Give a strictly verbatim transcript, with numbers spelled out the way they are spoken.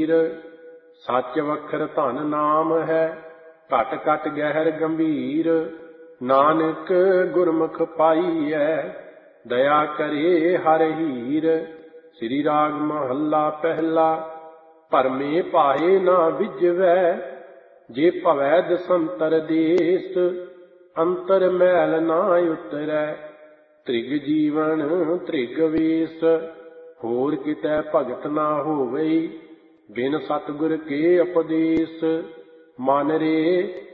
ਹੀਰ। ਸੱਚ ਵਖਰ ਧਨ ਨਾਮ ਹੈ, ਘਟ ਘਟ ਗਹਿਰ ਗੰਭੀਰ। ਨਾਨਕ ਗੁਰਮੁਖ ਪਾਈਐ, ਦਇਆ ਕਰੇ ਹਰ ਹੀਰ। ਸ੍ਰੀ ਰਾਗ ਮਹੱਲਾ ਪਹਿਲਾ। ਭਰਮੇ ਭਾਏ ਨਾ ਵਿਜਵੈ, ਜੇ ਭਵੈ ਦਸੰਤਰ ਦੇਸ। ਅੰਤਰ ਮੈਲ ਨਾ ਉਤਰੈ, ਤ੍ਰਿਗ ਜੀਵਨ ਤ੍ਰਿਗ ਵੇਸ। ਹੋਰ ਕਿਤੈ ਭਗਤ ਨਾ ਹੋਵਈ, ਬਿਨ ਸਤਿਗੁਰ ਕੇ ਉਪਦੇਸ। ਮਨ ਰੇ